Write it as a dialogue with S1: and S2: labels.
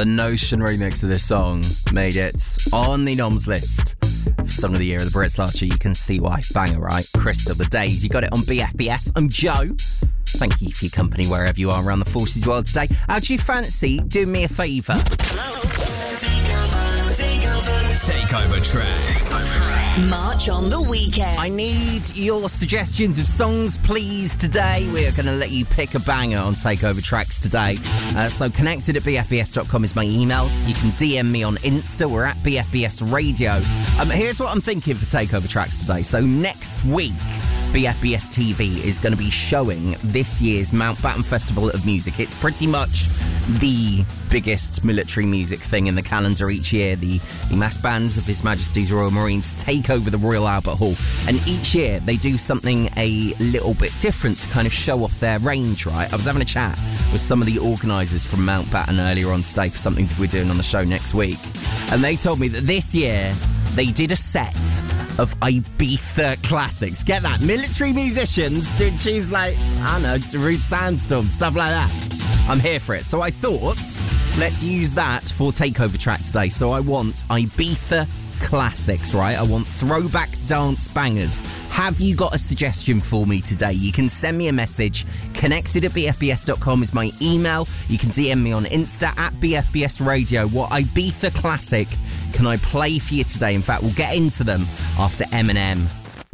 S1: The Notion remix of this song made it on the noms list for Song of the Year of the Brits last year. You can see why. Banger, right? Crystal, The Days. You got it on BFBS. I'm Joe. Thank you for your company wherever you are around the Forces world today. Do you fancy doing me a favour?
S2: Takeover track.
S3: March on the weekend.
S1: I need your suggestions of songs, please, today. We're going to let you pick a banger on Takeover Tracks today. So connected at bfbs.com is my email. You can DM me on Insta. We're at BFBS Radio. Here's what I'm thinking for Takeover Tracks today. So next week, BFBS TV is going to be showing this year's Mountbatten Festival of Music. It's pretty much the biggest military music thing in the calendar each year. The mass bands of His Majesty's Royal Marines take over the Royal Albert Hall, and each year they do something a little bit different to kind of show off their range, right? I was having a chat with some of the organisers from Mountbatten earlier on today for something that we're doing on the show next week, and they told me that this year they did a set of Ibiza classics. Get that? Military musicians doing tunes like, I don't know, Darude Sandstorm, stuff like that. I'm here for it. So I thought, let's use that for Takeover Track today. So I want Ibiza classics, right? I want throwback dance bangers. Have you got a suggestion for me today? You can send me a message. Connected at bfbs.com is my email. You can DM me on Insta at BFBS Radio. What Ibiza classic can I play for you today? In fact, we'll get into them after Eminem.